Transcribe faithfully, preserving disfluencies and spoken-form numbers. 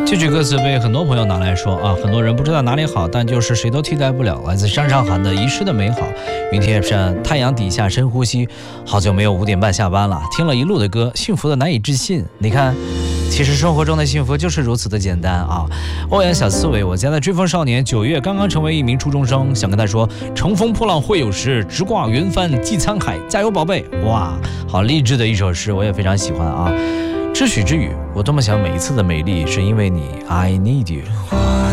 这句歌词被很多朋友拿来说啊，很多人不知道哪里好，但就是谁都替代不了来自山上喊的遗失的美好。云贴上太阳底下深呼吸，好久没有五点半下班了，听了一路的歌，幸福的难以置信。你看，其实生活中的幸福就是如此的简单啊！欧阳小刺猬，我家的追风少年，九月刚刚成为一名初中生，想跟他说：乘风破浪会有时，直挂云帆济沧海，加油宝贝！哇，好励志的一首诗，我也非常喜欢啊！知许之语，我多么想每一次的美丽是因为你 I need you。